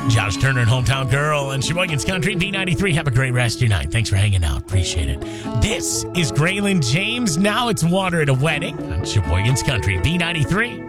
Josh Turner and Hometown Girl and Sheboygan's Country, B93. Have a great rest of your night. Thanks for hanging out. Appreciate it. This is Graylin James. Now it's Water at a Wedding on Sheboygan's Country, B93.